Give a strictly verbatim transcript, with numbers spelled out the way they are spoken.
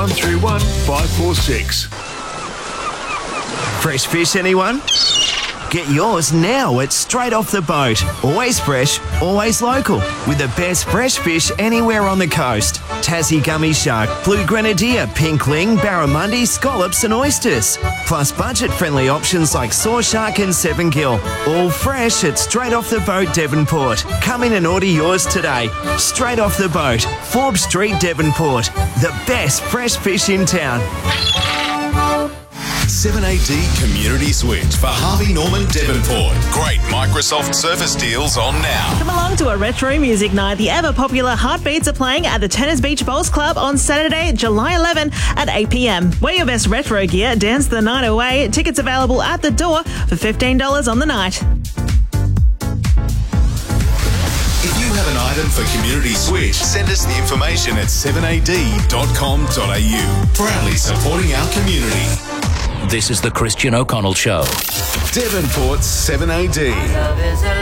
one three one five four six. Fresh fish, anyone? Get yours now at Straight Off the Boat. Always fresh, always local, with the best fresh fish anywhere on the coast. Tassie gummy shark, blue grenadier, pink ling, barramundi, scallops and oysters. Plus budget-friendly options like saw shark and seven gill. All fresh at Straight Off the Boat, Devonport. Come in and order yours today. Straight Off the Boat, Forbes Street, Devonport. The best fresh fish in town. seven A D Community Switch for Harvey Norman Devonport. Great Microsoft Surface deals on now. Come along to a retro music night. The ever-popular Heartbeats are playing at the Tennis Beach Bowls Club on Saturday, July eleventh at eight p.m. Wear your best retro gear, dance the night away. Tickets available at the door for fifteen dollars on the night. If you have an item for Community Switch, send us the information at seven a d dot com dot a u. Proudly supporting our community. This is the Christian O'Connell Show. Devonport's seven A D.